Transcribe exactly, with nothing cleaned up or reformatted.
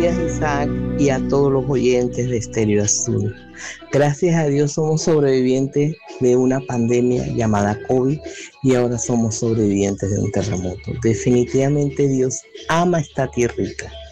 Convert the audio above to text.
días, Isaac, y a todos los oyentes de Estéreo Azul. Gracias a Dios somos sobrevivientes de una pandemia llamada COVID y ahora somos sobrevivientes de un terremoto. Definitivamente Dios ama esta tierrita